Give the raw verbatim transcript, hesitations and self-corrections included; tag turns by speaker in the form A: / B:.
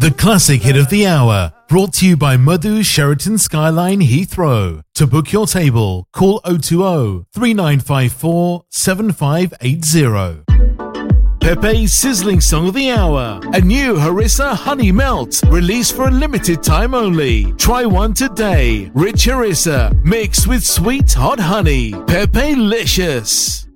A: The classic hit of the hour, brought to you by Madhu Sheraton Skyline Heathrow. To book your table, call oh two oh, three nine five four, seven five eight oh. Pepe's Sizzling Song of the Hour. A new Harissa Honey Melt, released for a limited time only. Try one today. Rich Harissa, mixed with sweet hot honey. Pepe-licious.